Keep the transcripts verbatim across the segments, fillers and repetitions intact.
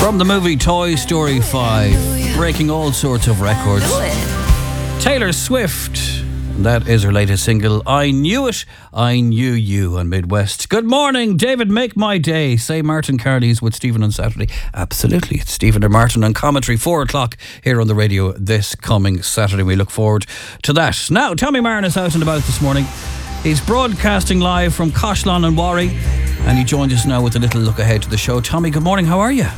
From the movie Toy Story five, breaking all sorts of records. Taylor Swift. That is her latest single, I Knew It, I Knew You on Midwest. Good morning, David, make my day. Say Martin Carley's with Stephen on Saturday. Absolutely, it's Stephen and Martin on commentary, four o'clock here on the radio this coming Saturday. We look forward to that. Now, Tommy Martin is out and about this morning. He's broadcasting live from Coshlan and Warry, and he joins us now with a little look ahead to the show. Tommy, good morning, how are you?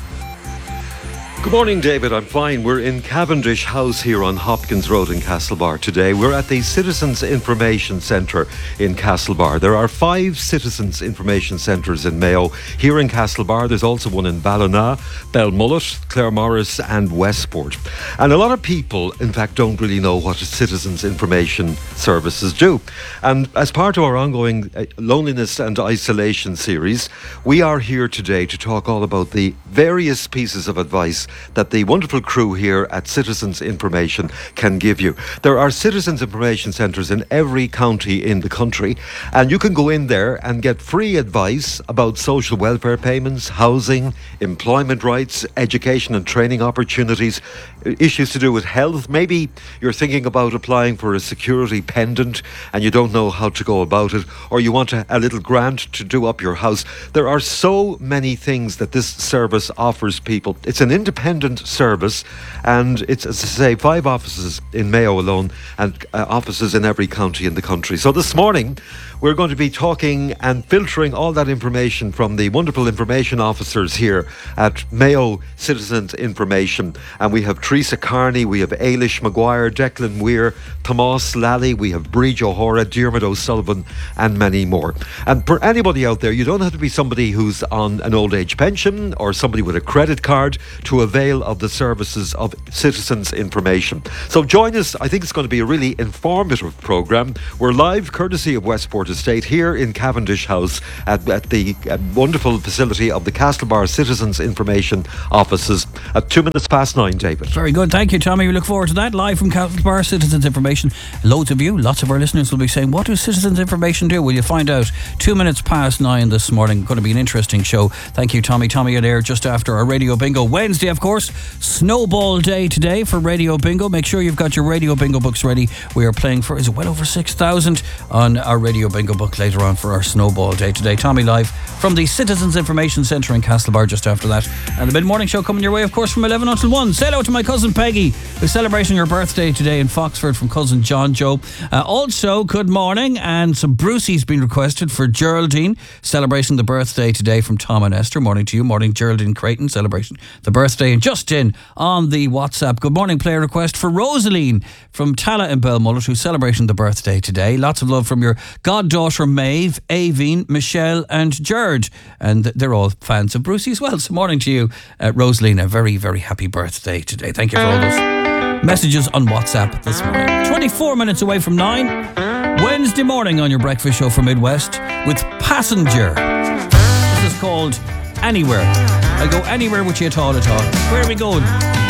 Good morning, David. I'm fine. We're in Cavendish House here on Hopkins Road in Castlebar today. We're at the Citizens Information Centre in Castlebar. There are five Citizens Information Centres in Mayo. Here in Castlebar, there's also one in Ballina, Belmullet, Claremorris and Westport. And a lot of people, in fact, don't really know what Citizens Information Services do. And as part of our ongoing Loneliness and Isolation series, we are here today to talk all about the various pieces of advice that the wonderful crew here at Citizens Information can give you. There are Citizens Information Centres in every county in the country, and you can go in there and get free advice about social welfare payments, housing, employment rights, education and training opportunities, issues to do with health. Maybe you're thinking about applying for a security pendant and you don't know how to go about it, or you want a, a little grant to do up your house. There are so many things that this service offers people. It's an independent service, and it's, as I say, five offices in Mayo alone, and uh, offices in every county in the country. So this morning we're going to be talking and filtering all that information from the wonderful information officers here at Mayo Citizens Information. And we have Teresa Carney, we have Ailish Maguire, Declan Weir, Tomas Lally, we have Bridge O'Hora, Diarmid O'Sullivan and many more. And for anybody out there, you don't have to be somebody who's on an old age pension or somebody with a credit card to avail of the services of Citizens Information. So join us. I think it's going to be a really informative programme. We're live courtesy of Westport Estate here in Cavendish House at, at the uh, wonderful facility of the Castlebar Citizens Information offices at two minutes past nine, David. Very good, thank you, Tommy. We look forward to that. Live from Castlebar Citizens Information. Loads of you, lots of our listeners will be saying, what does Citizens Information do? Well, you find out two minutes past nine this morning. Going to be an interesting show. Thank you, Tommy. Tommy, you're there just after our Radio Bingo Wednesday, of course. Snowball Day today for Radio Bingo. Make sure you've got your Radio Bingo books ready. We are playing for, is it well over six thousand on our Radio Bingo book later on for our Snowball Day today. Tommy live from the Citizens Information Centre in Castlebar just after that. And the mid-morning show coming your way, of course, from eleven until one. Say hello to my cousin Peggy, who's celebrating her birthday today in Foxford, from cousin John Joe. Uh, also, good morning, and some Brucey's been requested for Geraldine, celebrating the birthday today from Tom and Esther. Morning to you. Morning, Geraldine Creighton, celebrating the birthday. And just in on the WhatsApp, good morning player request for Rosaline from Tala in Belmullet, who's celebrating the birthday today. Lots of love from your goddaughter Maeve, Aveen, Michelle and Gerd, and they're all fans of Brucey as well. So morning to you, uh, Rosaline, a very very happy birthday today. Thank you for all those messages on WhatsApp this morning. twenty-four minutes away from nine, Wednesday morning on your breakfast show for Midwest with Passenger. This is called Anywhere. I'll go anywhere with you at all at all. Where are we going?